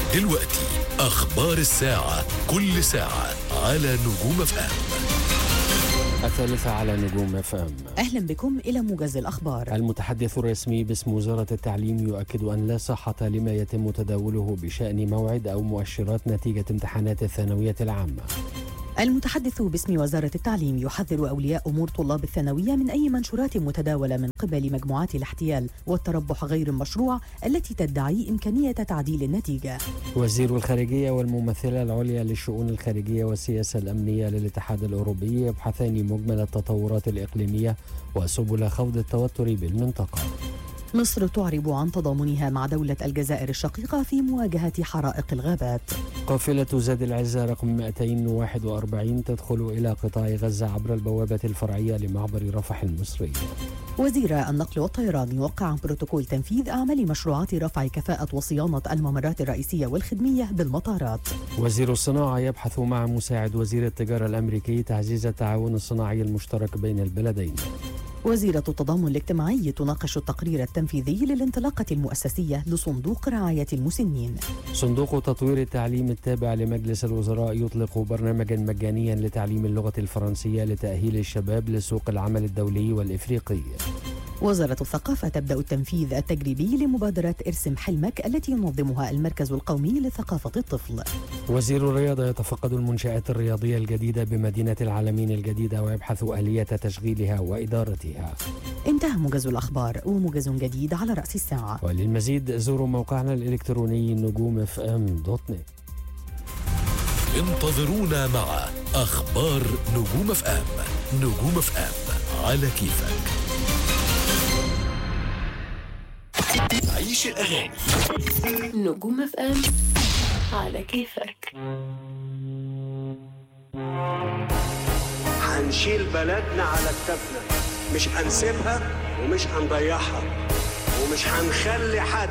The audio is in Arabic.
دلوقتي أخبار الساعة، كل ساعة على نجوم FM. 3 على نجوم FM. أهلا بكم إلى موجز الأخبار. المتحدث الرسمي باسم وزارة التعليم يؤكد أن لا صحة لما يتم تداوله بشأن موعد أو مؤشرات نتيجة امتحانات الثانوية العامة. المتحدث باسم وزارة التعليم يحذر أولياء أمور طلاب الثانوية من أي منشورات متداولة من قبل مجموعات الاحتيال والتربح غير المشروع التي تدعي إمكانية تعديل النتيجة. وزير الخارجية والممثلة العليا للشؤون الخارجية والسياسة الأمنية للاتحاد الأوروبي يبحثان مجمل التطورات الإقليمية وسبل خفض التوتر بالمنطقة. مصر تعرب عن تضامنها مع دولة الجزائر الشقيقة في مواجهة حرائق الغابات. قافلة زاد العزة رقم 241 تدخل إلى قطاع غزة عبر البوابة الفرعية لمعبر رفح المصري. وزير النقل والطيران يوقع بروتوكول تنفيذ أعمال مشروعات رفع كفاءة وصيانة الممرات الرئيسية والخدمية بالمطارات. وزير الصناعة يبحث مع مساعد وزير التجارة الأمريكي تعزيز التعاون الصناعي المشترك بين البلدين. وزيرة التضامن الاجتماعي تناقش التقرير التنفيذي للانطلاقة المؤسسية لصندوق رعاية المسنين. صندوق تطوير التعليم التابع لمجلس الوزراء يطلق برنامجا مجانيا لتعليم اللغة الفرنسية لتأهيل الشباب لسوق العمل الدولي والإفريقي. وزارة الثقافة تبدأ التنفيذ التجريبي لمبادرة ارسم حلمك التي ينظمها المركز القومي لثقافة الطفل. وزير الرياضة يتفقد المنشآت الرياضية الجديدة بمدينة العالمين الجديدة ويبحث آلية تشغيلها وإدارتها. انتهى موجز الأخبار، وموجز جديد على رأس الساعة. وللمزيد زوروا موقعنا الإلكتروني نجوم.fm.net. انتظرونا مع أخبار نجوم FM. نجوم FM على كيفك. عيش الأغاني. نجوم FM على كيفك. هنشيل بلدنا على كتافنا، مش هنسيبها ومش هنضيعها ومش هنخلي حد